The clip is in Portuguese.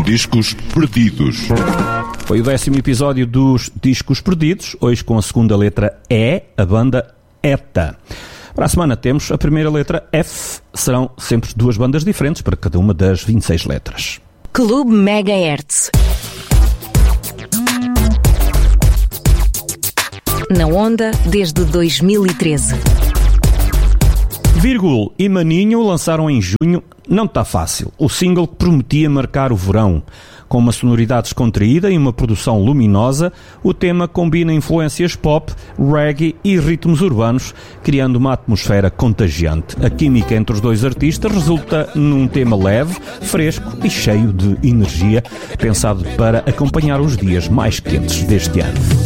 Discos Perdidos. Foi o 10º episódio dos Discos Perdidos, hoje com a segunda letra E, a banda ETA. Para a semana temos a primeira letra F. Serão sempre duas bandas diferentes para cada uma das 26 letras. Clube Megahertz. Na onda desde 2013. Virgul e Maninho lançaram em junho Não Tá Fácil, o single que prometia marcar o verão. Com uma sonoridade descontraída e uma produção luminosa, o tema combina influências pop, reggae e ritmos urbanos, criando uma atmosfera contagiante. A química entre os dois artistas resulta num tema leve, fresco e cheio de energia, pensado para acompanhar os dias mais quentes deste ano.